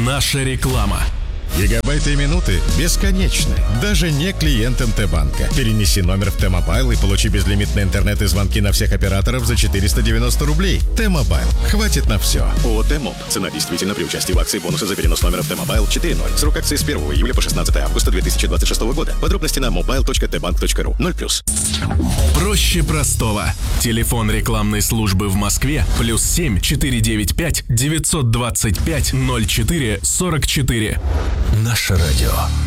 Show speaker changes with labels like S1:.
S1: Наша реклама.
S2: Гигабайты и минуты бесконечны. Даже не клиентам Т-банка. Перенеси номер в Т-мобайл и получи безлимитный интернет и звонки на всех операторов за 490 рублей. Т-мобайл. Хватит на все.
S3: ООО «Т-моб». Цена действительно при участии в акции бонуса за перенос номера в Т-мобайл 4.0. Срок акции с 1 июля по 16 августа 2026 года. Подробности на mobile.tbank.ru. 0+.
S1: Проще простого. Телефон рекламной службы в Москве +7 495 925 04 44.
S4: Наше радио.